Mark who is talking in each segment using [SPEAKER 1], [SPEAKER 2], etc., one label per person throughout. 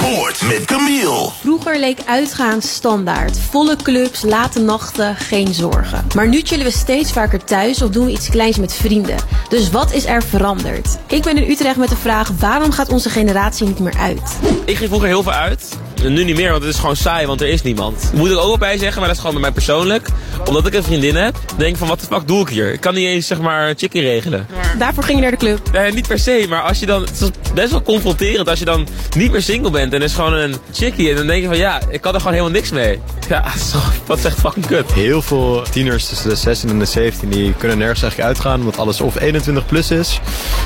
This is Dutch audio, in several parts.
[SPEAKER 1] Noord met Camille.
[SPEAKER 2] Vroeger leek uitgaan standaard. Volle clubs, late nachten, geen zorgen. Maar nu chillen we steeds vaker thuis of doen we iets kleins met vrienden. Dus wat is er veranderd? Ik ben in Utrecht met de vraag: waarom gaat onze generatie niet meer uit?
[SPEAKER 3] Ik ging vroeger heel veel uit. Nu niet meer, want het is gewoon saai, want er is niemand. Moet ik ook wel bij zeggen, maar dat is gewoon bij mij persoonlijk. Omdat ik een vriendin heb, denk ik van wat de fuck doe ik hier? Ik kan niet eens zeg maar een chickie regelen.
[SPEAKER 2] Daarvoor ging je naar de club?
[SPEAKER 3] Nee, niet per se, maar als je dan, het is best wel confronterend als je dan niet meer single bent en er is gewoon een chickie. En dan denk je van ja, ik kan er gewoon helemaal niks mee. Ja, dat is echt fucking kut.
[SPEAKER 4] Heel veel tieners tussen de 16 en de 17 die kunnen nergens eigenlijk uitgaan. Want alles of 21 plus is,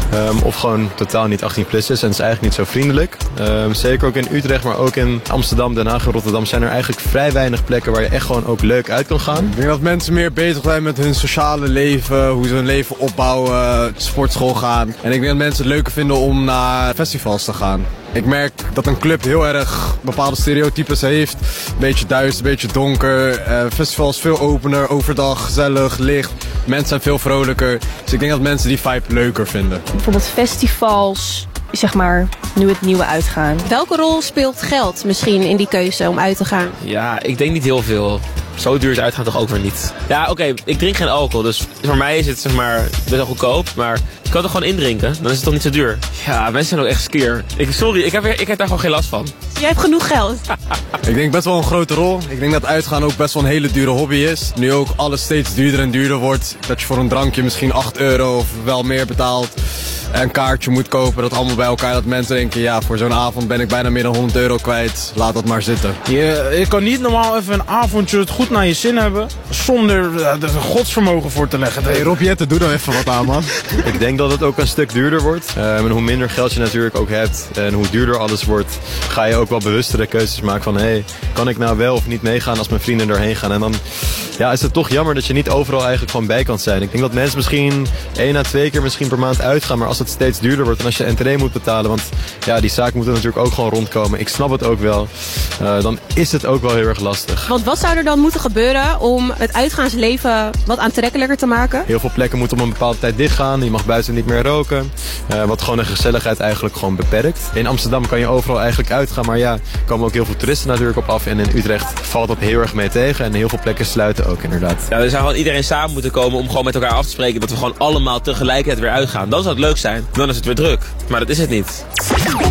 [SPEAKER 4] of gewoon totaal niet 18 plus is. En het is eigenlijk niet zo vriendelijk. Zeker ook in Utrecht, maar ook in Amsterdam, Den Haag en Rotterdam zijn er eigenlijk vrij weinig plekken waar je echt gewoon ook leuk uit kan gaan.
[SPEAKER 5] Ik denk dat mensen meer bezig zijn met hun sociale leven, hoe ze hun leven opbouwen, sportschool gaan. En ik denk dat mensen het leuker vinden om naar festivals te gaan. Ik merk dat een club heel erg bepaalde stereotypes heeft. Een beetje duister, een beetje donker. Festivals veel opener, overdag, gezellig, licht. Mensen zijn veel vrolijker. Dus ik denk dat mensen die vibe leuker vinden.
[SPEAKER 6] Bijvoorbeeld festivals, zeg maar, nu het nieuwe uitgaan.
[SPEAKER 2] Welke rol speelt geld misschien in die keuze om uit te gaan?
[SPEAKER 3] Ja, ik denk niet heel veel. Zo duur is uitgaan toch ook weer niet. Ja, oké, ik drink geen alcohol, dus voor mij is het zeg maar best wel goedkoop. Maar je kan het gewoon indrinken, dan is het toch niet zo duur. Ja, mensen zijn ook echt skeer. Ik heb daar gewoon geen last van.
[SPEAKER 2] Jij hebt genoeg geld.
[SPEAKER 5] Ik denk best wel een grote rol. Ik denk dat uitgaan ook best wel een hele dure hobby is. Nu ook alles steeds duurder en duurder wordt. Dat je voor een drankje misschien 8 euro of wel meer betaalt. Een kaartje moet kopen, dat allemaal bij elkaar. Dat mensen denken, ja, voor zo'n avond ben ik bijna meer dan 100 euro kwijt. Laat dat maar zitten.
[SPEAKER 7] Je kan niet normaal even een avondje het goed naar je zin hebben, zonder er godsvermogen voor te leggen.
[SPEAKER 5] Hey Rob Jetten, doe dan even wat aan, man.
[SPEAKER 4] Ik denk dat het ook een stuk duurder wordt. En hoe minder geld je natuurlijk ook hebt en hoe duurder alles wordt, ga je ook wel bewustere keuzes maken van hey, kan ik nou wel of niet meegaan als mijn vrienden erheen gaan. En dan ja, is het toch jammer dat je niet overal eigenlijk gewoon bij kan zijn. Ik denk dat mensen misschien 1 à 2 keer misschien per maand uitgaan, maar als het steeds duurder wordt en als je entree moet betalen, want ja, die zaak moet er natuurlijk ook gewoon rondkomen. Ik snap het ook wel. Dan is het ook wel heel erg lastig.
[SPEAKER 2] Want wat zou er dan moeten gebeuren om het uitgaansleven wat aantrekkelijker te maken?
[SPEAKER 4] Heel veel plekken moeten om een bepaalde tijd dichtgaan. Je mag buiten niet meer roken. Wat gewoon de gezelligheid eigenlijk gewoon beperkt. In Amsterdam kan je overal eigenlijk uitgaan, maar ja, er komen ook heel veel toeristen natuurlijk op af. En in Utrecht valt dat heel erg mee tegen. En heel veel plekken sluiten ook inderdaad.
[SPEAKER 3] Ja, er zou gewoon iedereen samen moeten komen om gewoon met elkaar af te spreken dat we gewoon allemaal tegelijkertijd weer uitgaan. Dan zou het leuk zijn. Dan is het weer druk. Maar dat is het niet.